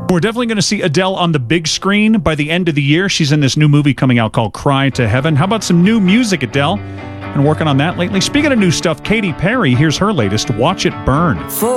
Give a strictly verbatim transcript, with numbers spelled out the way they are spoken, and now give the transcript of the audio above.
We're definitely going to see Adele on the big screen by the end of the year. She's in this new movie coming out called Cry to Heaven. How about some new music, Adele? Been working on that lately. Speaking of new stuff, Katy Perry, here's her latest, Watch It Burn.